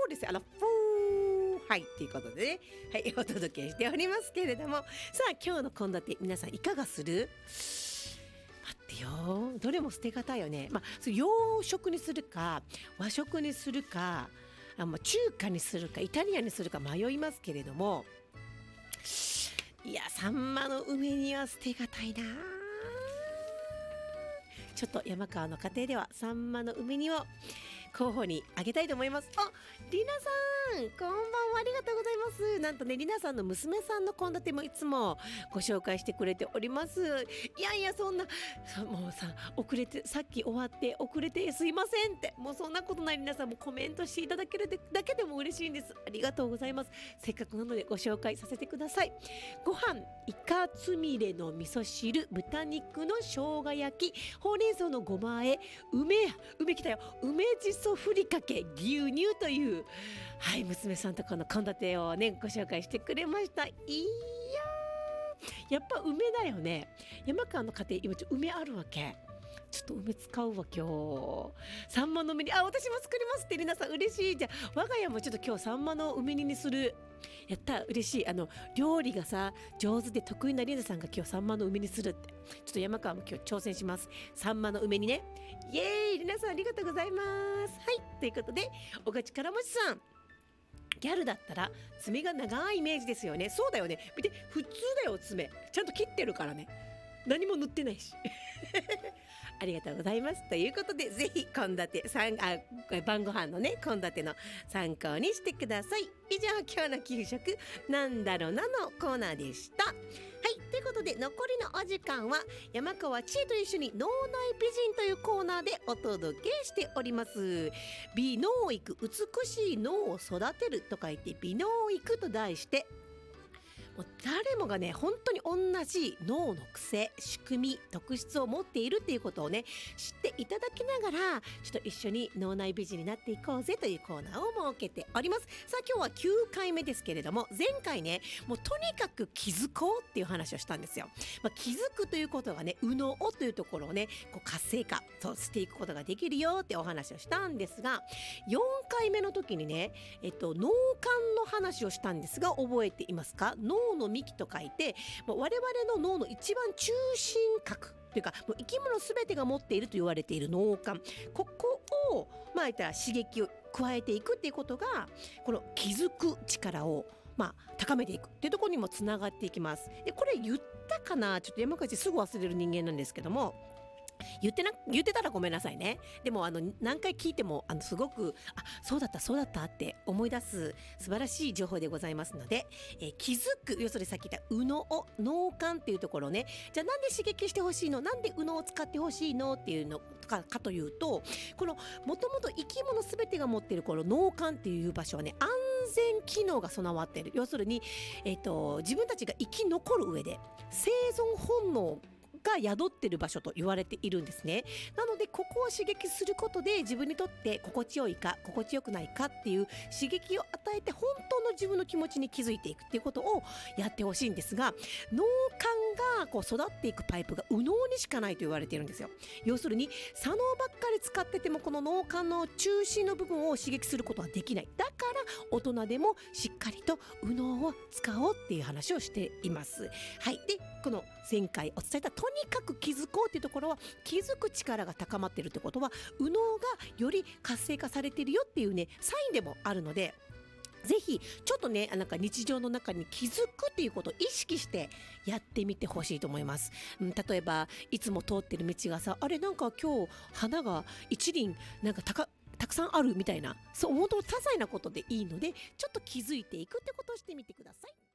ーですよ。はい、ということでね、はい、お届けしておりますけれども、さあ今日の献立皆さんいかがする？待ってよ、どれも捨てがたいよね。洋食にするか和食にするか、中華にするかイタリアンにするか迷いますけれども、いやサンマの梅煮は捨てがたいな。ちょっと山川の家庭ではサンマの梅煮を候補にあげたいと思います。りなさん、こんばんは、ありがとうございます。なんとね、りなさんの娘さんの献立もいつもご紹介してくれております。いやいや、そんなもうさ、遅れて、さっき終わって遅れてすいませんって、もうそんなことない。皆さんもコメントしていただけるだけでも嬉しいんです。ありがとうございます。せっかくなのでご紹介させてください。ご飯、イカつみれの味噌汁、豚肉の生姜焼き、ほうれん草のごま和え、梅きたよ、梅じそふりかけ、牛乳という、はい、娘さんとこの献立をねご紹介してくれました。いややっぱ梅だよね。山川の家庭今梅あるわけ。ちょっと梅使うわ今日。サンマの梅煮、私も作りますってりなさん嬉しい。じゃあ我が家もちょっと今日サンマの梅煮にする。やった、嬉しい。料理がさ上手で得意なりなさんが今日サンマの梅煮するって、ちょっと山川も今日挑戦します。サンマの梅煮ね。イエーイ、りなさんありがとうございます。はい、ということでおがちからもちさん、ギャルだったら爪が長いイメージですよね。そうだよね。見て、普通だよ、爪ちゃんと切ってるからね。何も塗ってないしありがとうございます。ということで、ぜひ献立晩ご飯のね献立の参考にしてください。以上、今日の給食なんだろうなのコーナーでした。はい、ということで残りのお時間は山川千恵と一緒に脳内美人というコーナーでお届けしております。美脳育、美しい脳を育てると書いて美脳育と題して、もう誰もがね本当に同じ脳の癖、仕組み、特質を持っているっていうことをね知っていただきながら、ちょっと一緒に脳内美人になっていこうぜというコーナーを設けております。さあ今日は9回目ですけれども、前回ねもうとにかく気づこうっていう話をしたんですよ。気づくということがね、右脳というところをねこう活性化していくことができるよってお話をしたんですが、4回目の時にね、脳幹の話をしたんですが、覚えていますか？脳の幹と書いて、我々の脳の一番中心核というか、もう生き物すべてが持っていると言われている脳幹、ここを言ったら刺激を加えていくっていうことが、この気づく力を高めていくっていうところにもつながっていきます。でこれ言ったかな、ちょっと山口すぐ忘れる人間なんですけども、言ってたらごめんなさいね。でも何回聞いてもすごくそうだったって思い出す素晴らしい情報でございますので、気づく、要するにさっき言った右脳、脳幹っていうところをね、じゃあなんで刺激してほしいの、なんで右脳を使ってほしいのっていうのかというと、このもともと生き物すべてが持っているこの脳幹っていう場所はね、安全機能が備わっている。要するに、自分たちが生き残る上で生存本能が宿っている場所と言われているんですね。なのでここを刺激することで自分にとって心地よいか心地よくないかっていう刺激を与えて、本当の自分の気持ちに気づいていくっていうことをやってほしいんですが、脳幹が育っていくパイプが右脳にしかないと言われているんですよ。要するに左脳ばっかり使ってても、この脳幹の中心の部分を刺激することはできない。だから大人でもしっかりと右脳を使おうっていう話をしています。はい。でこの前回お伝えしたとにかく気づこうっていうところは、気づく力が高まっているってことは右脳がより活性化されているよっていうねサインでもあるので、ぜひちょっとね日常の中に気づくっていうことを意識してやってみてほしいと思います。例えばいつも通ってる道がさ、あれ今日花が一輪たくさんあるみたいな、そう本当些細なことでいいので、ちょっと気づいていくってことをしてみてください。